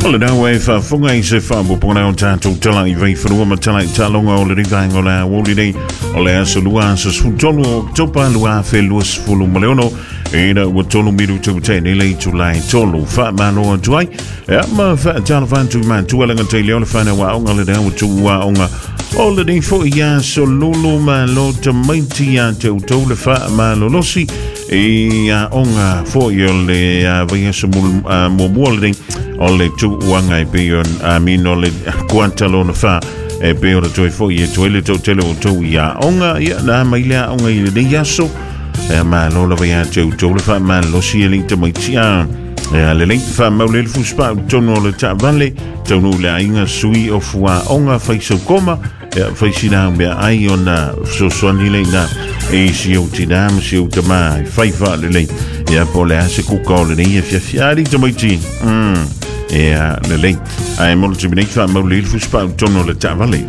Well, now we've funga I se fa bopona o tatou tala I vei whanua matala I talonga o le rivaenga o le awoli nei o le aso lua sa sutonu o topa lua fe lua sifulu maleono e na ua tonu miru tau nei lei tu lai tolu wha mano atuai e ama wha tala whantu man tualanga te leo le whana wa onga le dau tu wa onga o le nei fo ia so lulu ma lo ta maiti a te utau le wha ma lo losi e a onga fo i o le vaya sa mua le nei o le tu wanga e pe on amino le kuantalo na fa e pe o toi fo i toi le tele o tu ia onga ia na mai le onga I le yaso e ma lo la vaya tu le fa ma lo si le te mai tia e le fa ma le fu spa tono le ta vale tono le inga sui o fua onga fa so koma e fa sina me ai ona so soni le na e si o tinam si o tama fa fa le ia po le ase kuka le nei fia fiari te mai ti e le lei ai mo te bine fa mo le fu spa tono le ta vale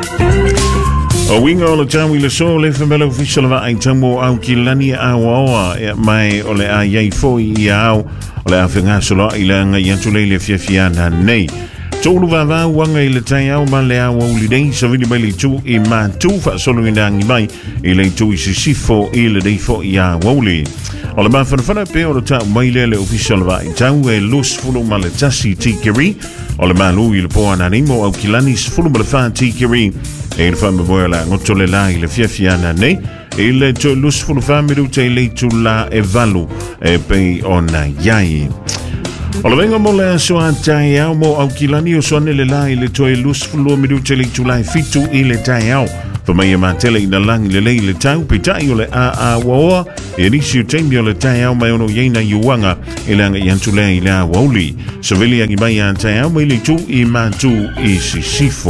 o winga o le tawi le so le famelo official va ai tamo au ki lani a wa e mai o le a yai fo I au o le afenga solo I le nga yantu le fia fiana nei tolu va wanga I le tai au ma le au li dei so vini mai le tu I ma tu fa solo ndangi mai I le tu I sifo I le dei fo ia woli o le mawhanawhana pe o le tau mai le official va I tau e lus fulu ma le tasi tikiri o le malu I le po ananimo au kilani fulu ma le wha tikiri e le wha maboe la ngoto le la I le fiafiana nei e le to lus fulu wha miru te le tu la e valu e pe ona iai o le venga mo le aso a tai au mo au kilani o soane le la I le to e lus fulu miru te le tu la e fitu I le tai au fa mai e matele I na langi le lei le tau pe tai o le a waoa e nisi o teimi o le tai au mai ono yeina iuanga e le anga iantu lea I le a wauli sa veli angi mai a tai au mai le tu I matu I sifo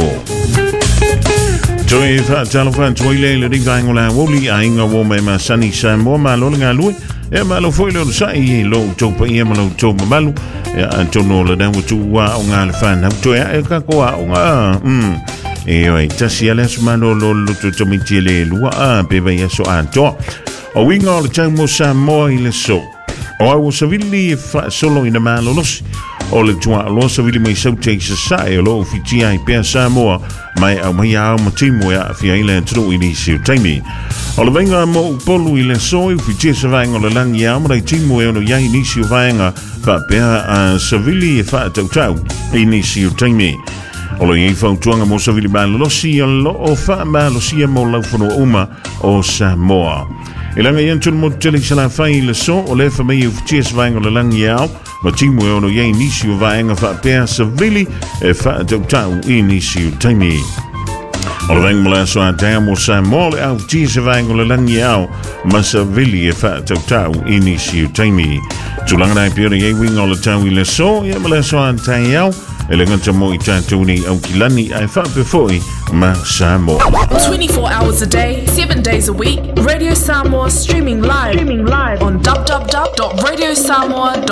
Toi fa talo fa toi le rivaenga o le a wauli a inga wo mai ma sani sa mo ma lo nga lui e ma lo foi lo sai lo topa I ma lo topa malu e antono le dan tu wa o nga le fa na toi e ka ko o nga e oi tasi ale mano lo to mitile lua pe vai so anto o winga o le tamo sa mo I le so o au savili fa solo ina malo los o le tua lo savili mai so te sai lo fitia I pe sa mo mai au mai au matimo ya fi ile tro ini si taimi o le venga mo polu I le so fitia sa vai ngol lang ya mo dai timo e no ya ini si vaenga fa pe savili fa tau ini si taimi o le i fau tuanga mo sa vili balo losi lo o fa ma losi mo la fono uma o Samoa e langa yantu mo tele sala fai le so o le fa mai u ties vaenga le lang yao ma timu e ono ye nisi u vaenga fa pe sa vili e fa tau inisi u taimi o le venga mo la so a mo Samoa le au ties vaenga le lang yao ma sa vili e fa tau inisi u taimi tulanga dai pio ye wing o le tau I le so ye mo la so a yao ele ngata mo I tātou ni au kilani ai whape foi ma Samoa. 24 hours a day, 7 days a week, Radio Samoa streaming live on www.radiosamoa.com